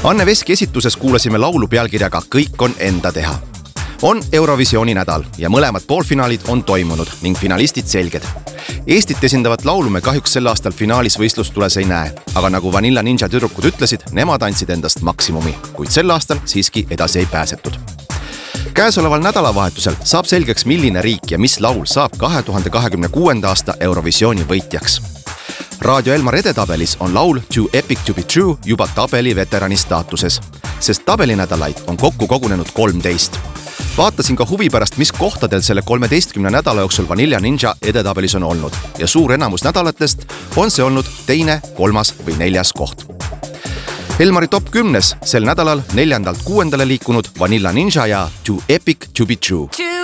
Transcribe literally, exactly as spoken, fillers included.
Anne Veski esituses kuulasime laulu pealkirjaga Kõik on enda teha. On Eurovisiooni nädal ja mõlemad poolfinaalid on toimunud ning finalistid selged. Eestit esindavat laulu me kahjuks sel aastal finaalis võistlustules ei näe, aga nagu Vanilla Ninja tüdrukud ütlesid, nemad andsid endast maksimumi, kuid sel aastal siiski edasi ei pääsetud. Käesoleval nädalavahetusel saab selgeks, milline riik ja mis laul saab kahe tuhande kahekümne kuuenda aasta Eurovisiooni võitjaks. Raadio Elmar edetabelis on laul Too Epic to be True juba tabeli veterani staatuses, sest tabelinädalaid on kokku kogunenud kolmteist. Vaatasin ka huvi pärast, mis kohtadel selle kolmeteistkümne nädala jooksul Vanilla Ninja edetabelis on olnud ja suur enamus nädalatest on see olnud teine, kolmas või neljas koht. Elmari top kümnes sel nädalal neljandalt kuuendale liikunud Vanilla Ninja ja Too Epic to be True.